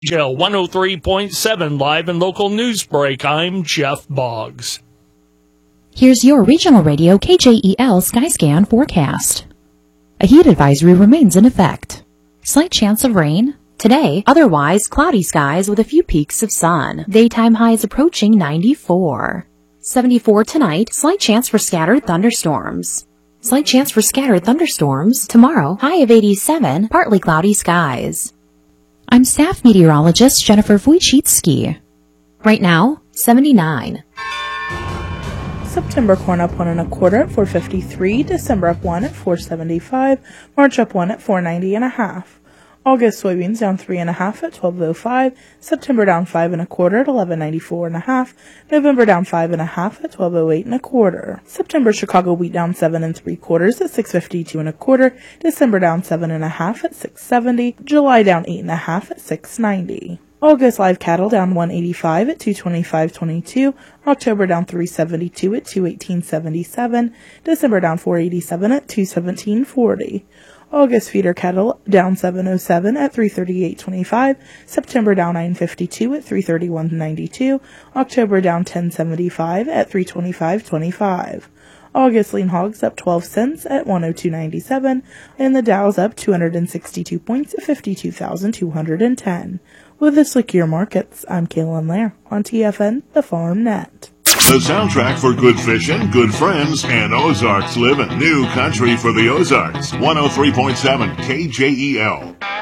Jill 103.7 live and local news break. I'm Jeff Boggs. Here's your regional radio KJEL Skyscan forecast. A heat advisory remains in effect. Slight chance of rain. Today, otherwise cloudy skies with a few peaks of sun. Daytime highs approaching 94. 74 tonight, slight chance for scattered thunderstorms. Slight chance for scattered thunderstorms. Tomorrow, high of 87, partly cloudy skies. I'm staff meteorologist Jennifer Wojcicki. Right now, 79. September corn up 1 1/4 at 453, December up 1 at 475, March up 1 at 490 1/2. August soybeans down 3 1/2 at 1205, September down 5 1/4 at 1194 1/2, November down 5 1/2 at 1208 1/4. September Chicago wheat down 7 3/4 at 652 1/4, December down 7 1/2 at 670, July down 8 1/2 at 690. August live cattle down 185 at 225.22, October down 372 at 218.77, December down 487 at 217.40. August feeder cattle down 707 at 338.25, September down 952 at 331.92, October down 1075 at 325.25. August lean hogs up 12 cents at 102.97, and the Dow's up 262 points at 52,210. With the Slickier Markets, I'm Kaylin Lair on TFN, the Farm Net. The soundtrack for good fishing, good friends, and Ozarks living. New country for the Ozarks. 103.7 KJEL.